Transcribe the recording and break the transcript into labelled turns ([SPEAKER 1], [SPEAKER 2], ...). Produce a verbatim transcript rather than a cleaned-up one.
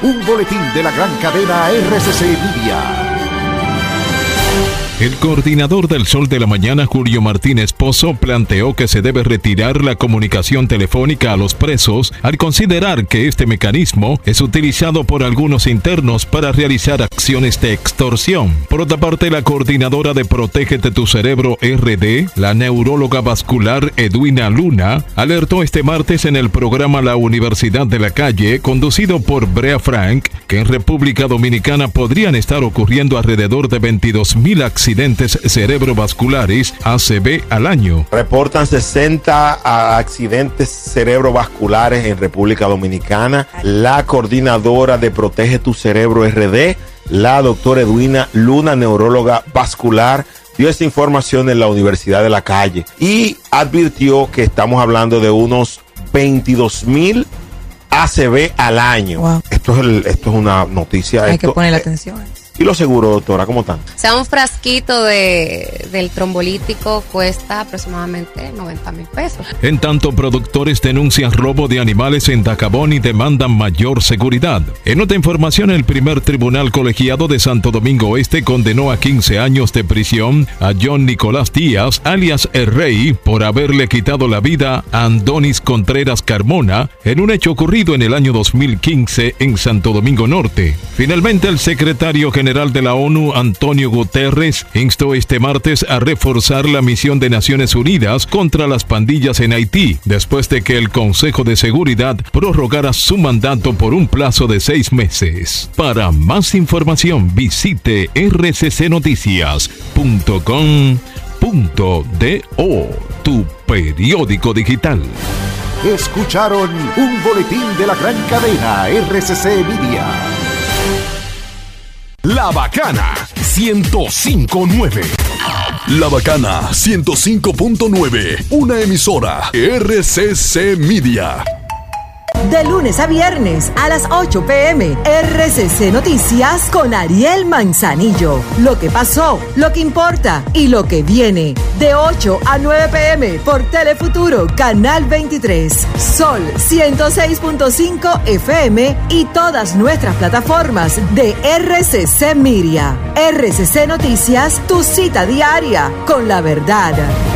[SPEAKER 1] Un boletín de la gran cadena R C C Media.
[SPEAKER 2] El coordinador del Sol de la Mañana, Julio Martínez Pozo, planteó que se debe retirar la comunicación telefónica a los presos al considerar que este mecanismo es utilizado por algunos internos para realizar acciones de extorsión. Por otra parte, la coordinadora de Protégete tu Cerebro R D, la neuróloga vascular Edwina Luna, alertó este martes en el programa La Universidad de la Calle, conducido por Brea Frank, que en República Dominicana podrían estar ocurriendo alrededor de veintidós mil accidentes accidentes cerebrovasculares A C V al año.
[SPEAKER 3] Reportan sesenta accidentes cerebrovasculares en República Dominicana. La coordinadora de Protege tu Cerebro R D, la doctora Edwina Luna, neuróloga vascular, dio esta información en la Universidad de la Calle y advirtió que estamos hablando de unos veintidós mil A C V al año. Wow. Esto, es el, esto es una noticia.
[SPEAKER 4] Hay
[SPEAKER 3] esto,
[SPEAKER 4] que ponerle
[SPEAKER 3] eh,
[SPEAKER 4] atención.
[SPEAKER 3] ¿Y lo seguro, doctora? ¿Cómo están?
[SPEAKER 5] O sea, un frasquito de, del trombolítico cuesta aproximadamente noventa mil pesos.
[SPEAKER 2] En tanto, productores denuncian robo de animales en Dajabón y demandan mayor seguridad. En otra información, el primer tribunal colegiado de Santo Domingo Oeste condenó a quince años de prisión a John Nicolás Díaz, alias El Rey, por haberle quitado la vida a Andonis Contreras Carmona en un hecho ocurrido en el año dos mil quince en Santo Domingo Norte. Finalmente, el secretario general de la ONU, Antonio Guterres, instó este martes a reforzar la misión de Naciones Unidas contra las pandillas en Haití, después de que el Consejo de Seguridad prorrogara su mandato por un plazo de seis meses. Para más información, visite r c c noticias punto com punto do, tu periódico digital.
[SPEAKER 1] Escucharon un boletín de la gran cadena R C C Media.
[SPEAKER 6] La Bacana ciento cinco punto nueve. La Bacana ciento cinco punto nueve. Una emisora R C C Media.
[SPEAKER 7] De lunes a viernes a las ocho p m R C C Noticias con Ariel Manzanillo. Lo que pasó, lo que importa y lo que viene. De ocho a nueve p m por Telefuturo, Canal veintitrés. Sol ciento seis punto cinco F M y todas nuestras plataformas de R C C Media. R C C Noticias, tu cita diaria con la verdad.